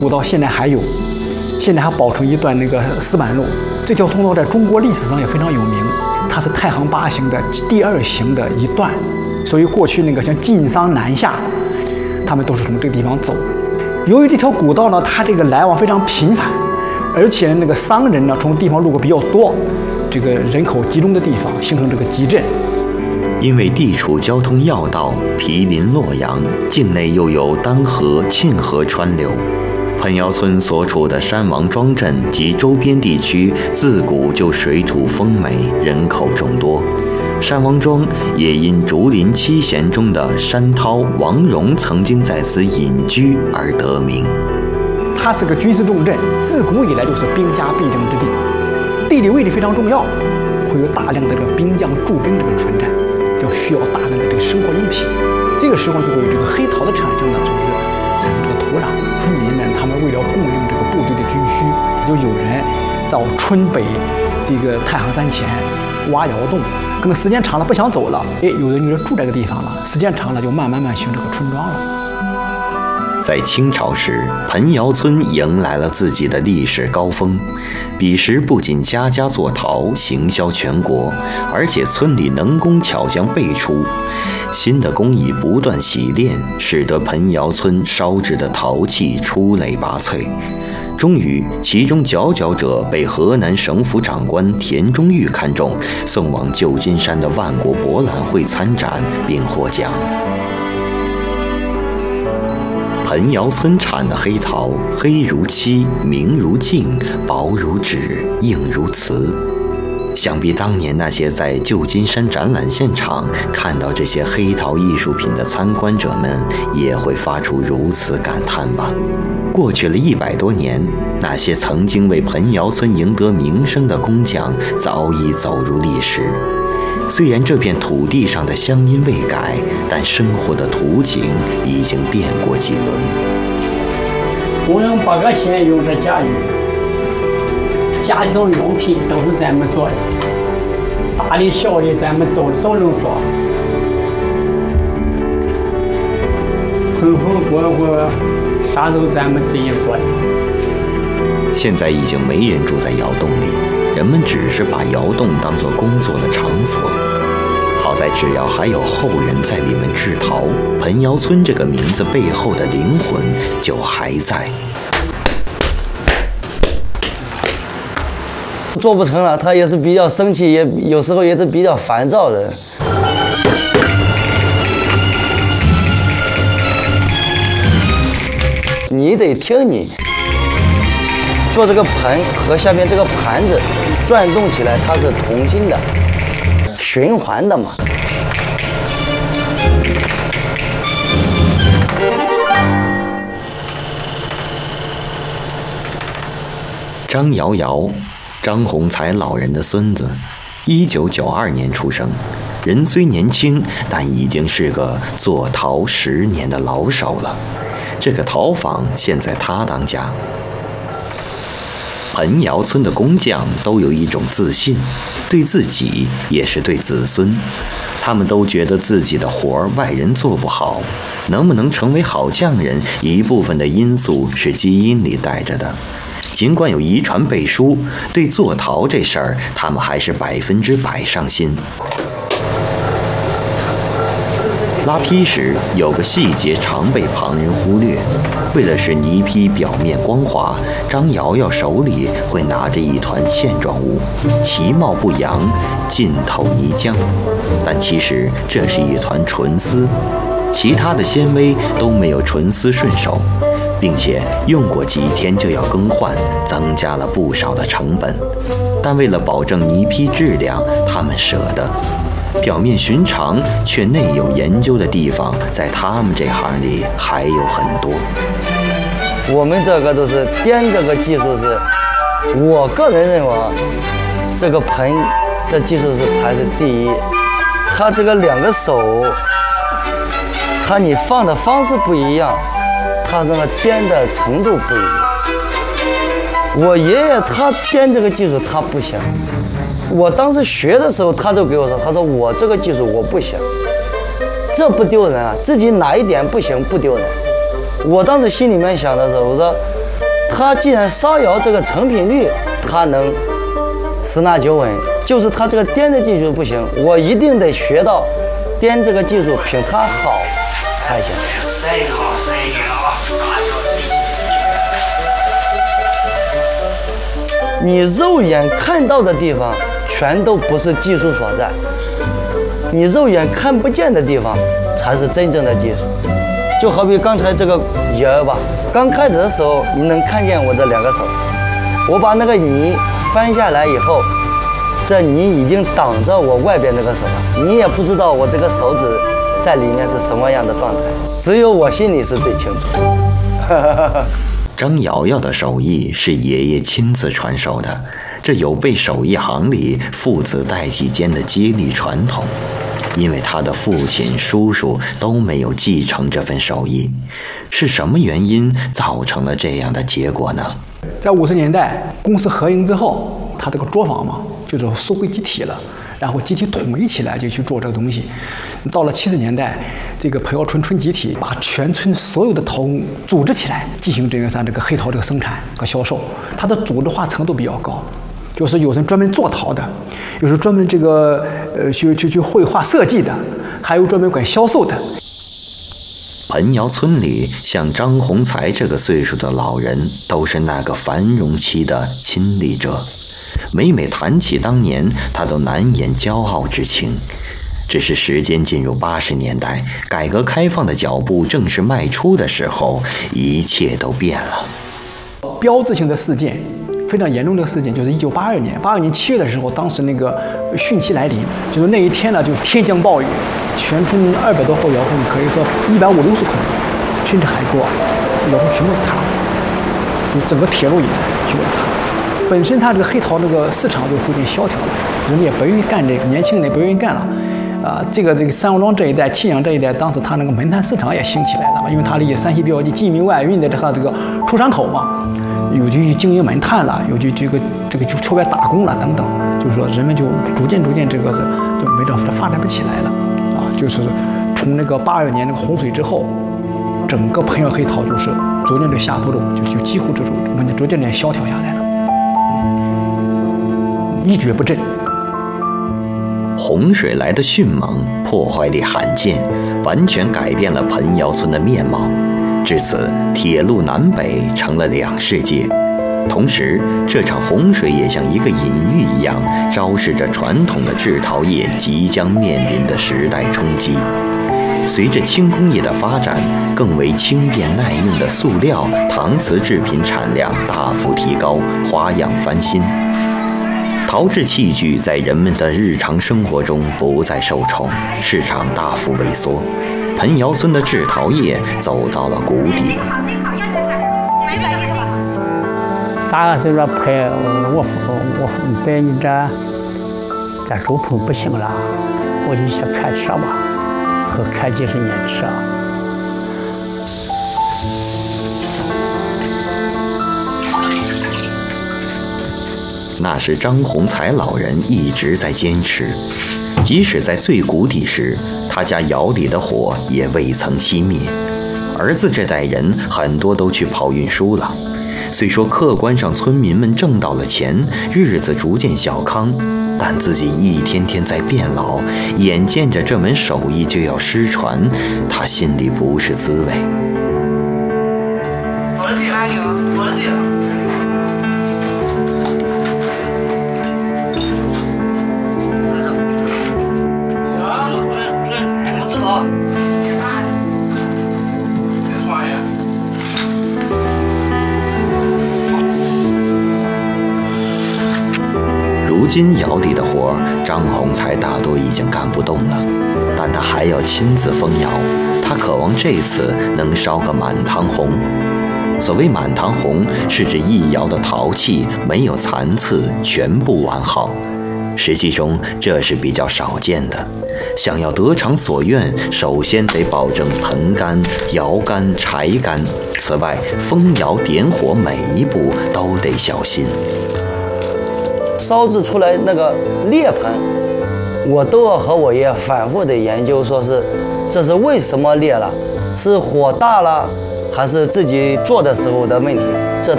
古道现在还有，现在还保存一段那个石板路。这条通道在中国历史上也非常有名，它是太行八行的第2行的一段，所以过去那个像晋商南下，他们都是从这个地方走。由于这条古道呢，它这个来往非常频繁，而且那个商人呢从地方路过比较多，这个人口集中的地方形成这个集镇。 因为地处交通要道，毗邻洛阳，境内又有丹河、沁河川流。彭窑村所处的山王庄镇及周边地区，自古就水土丰美，人口众多。山王庄也因竹林七贤中的山涛、王戎曾经在此隐居而得名。 它是个军事重镇，自古以来就是兵家必争之地，地理位置非常重要，会有大量的这个兵将驻兵这个存在，就需要大量的这个生活用品。这个时候就会有这个黑陶的产生呢，就是产生这个土壤。村民们他们为了供应这个部队的军需，就有人到村北这个太行山前挖窑洞，可能时间长了不想走了，有的女人住这个地方了，时间长了就慢慢形成这个村庄了。 在清朝时，彭窑村迎来了自己的历史高峰。彼时不仅家家做陶，行销全国，而且村里能工巧匠辈出。新的工艺不断洗炼，使得彭窑村烧制的陶器出类拔萃。终于，其中佼佼者被河南省府长官田中玉看中，送往旧金山的万国博览会参展，并获奖。彭窑村产的黑陶，黑如漆，明如镜，薄如纸，硬如瓷。想必当年那些在旧金山展览现场看到这些黑陶艺术品的参观者们，也会发出如此感叹吧。过去了100多年，那些曾经为彭窑村赢得名声的工匠，早已走入历史。虽然这片土地上的乡音未改，但生活的图景已经变过几轮。 我们8个县用的家具，家庭用品都是咱们做的，大的小的咱们都能做。盆锅锅啥都咱们自己做的。 现在已经没人住在窑洞里，人们只是把窑洞当作工作的场所。好在只要还有后人在里面制陶，彭窑村这个名字背后的灵魂就还在。 做不成了，他也是比较生气，也有时候也是比较烦躁的。你得听你做这个盆和下面这个盘子转动起来，它是同心的、循环的嘛。 张瑶瑶，张宏才老人的孙子，1992年出生，人虽年轻，但已经是个做陶10年的老手了。这个陶坊现在他当家。彭窑村的工匠都有一种自信，对自己也是对子孙，他们都觉得自己的活儿外人做不好，能不能成为好匠人，一部分的因素是基因里带着的。尽管有遗传背书，对做陶这事儿，他们还是100%上心。拉坯时有个细节常被旁人忽略，为了使泥坯表面光滑，张瑶瑶手里会拿着一团线状物，其貌不扬，浸透泥浆，但其实这是一团纯丝，其他的纤维都没有纯丝顺手，并且用过几天就要更换，增加了不少的成本。但为了保证泥坯质量，他们舍得。表面寻常却内有研究的地方，在他们这行里还有很多。 我们这个都是颠这个技术是，我个人认为啊，这个盆这技术是排是第一。它这个2个手，它你放的方式不一样，它那个颠的程度不一样。我爷爷他颠这个技术他不行。我当时学的时候，他就给我说，他说我这个技术我不行，这不丢人啊，自己哪一点不行不丢人。我当时心里面想的时候，我说他既然烧窑这个成品率他能10拿9稳，就是他这个颠的技术不行，我一定得学到颠这个技术比他好才行。你肉眼看到的地方全都不是技术所在，你肉眼看不见的地方才是真正的技术。就好比刚才这个泥儿吧，刚开始的时候你能看见我这2个手，我把那个泥翻下来以后，这泥已经挡着我外边这个手了，你也不知道我这个手指在里面是什么样的状态，只有我心里是最清楚。 张瑶瑶的手艺是爷爷亲自传授的，这有悖手艺行里父子代际间的接力传统。因为他的父亲、叔叔都没有继承这份手艺，是什么原因造成了这样的结果呢？ 在50年代公司合营之后，他这个作坊嘛，就是收回集体了，然后集体统一起来就去做这个东西。到了70年代，这个裴窑村村集体把全村所有的陶工组织起来，进行这个黑陶这个生产和销售，它的组织化程度比较高。就是有人专门做陶的，有时专门这个去绘画设计的，还有专门管销售的。 盆窑村里像张宏才这个岁数的老人，都是那个繁荣期的亲历者。每每谈起当年，他都难掩骄傲之情。只是时间进入80年代，改革开放的脚步正式迈出的时候，一切都变了。 标志性的事件，非常严重的事件，就是1982年，82年7月的时候，当时那个汛期来临，就是那一天呢，就天降暴雨，全村200多户窑户，可以说150-160口，甚至还多，窑户全部塌了，就整个铁路以来全部塌了。本身它这个黑陶这个市场就逐渐萧条了，人也不愿意干这个，年轻人也不愿意干了。这个三王庄这一带、沁阳这一带，当时它那个门摊市场也兴起来了嘛，因为它离山西标记、晋民外运的它这个出山口嘛。有去经营门摊了，有去这个就出外打工了等等，就是说人们就逐渐这个就没这发展不起来了啊。就是从那个82年那个洪水之后，整个盆窑黑陶就是逐渐的下坡路，就几乎这种逐渐的萧条下来了，一蹶不振。 洪水来的迅猛，破坏力罕见，完全改变了盆窑村的面貌。至此，铁路南北成了2世界。同时，这场洪水也像一个隐喻一样，昭示着传统的制陶业即将面临的时代冲击。随着轻工业的发展，更为轻便耐用的塑料、搪瓷制品产量大幅提高，花样翻新。陶制器具在人们的日常生活中不再受宠，市场大幅萎缩。盆窑村的制陶业走到了谷底。 大概是说陪我父辈你这周棚不行了，我就想开车吧，和开几十年车。 那是张宏才老人一直在坚持。即使在最谷底时，他家窑里的火也未曾熄灭。儿子这代人很多都去跑运输了。虽说客观上村民们挣到了钱，日子逐渐小康，但自己一天天在变老，眼见着这门手艺就要失传，他心里不是滋味。如今窑里的活，张宏才大多已经干不动了，但他还要亲自封窑。他渴望这次能烧个满堂红。所谓满堂红，是指一窑的陶器没有残次，全部完好。实际中这是比较少见的。想要得偿所愿，首先得保证盆干、窑干、柴干。此外，封窑点火每一步都得小心。 烧制出来那个裂盆，我都要和我爷反复的研究，说是这是为什么裂了，是火大了，还是自己做的时候的问题，这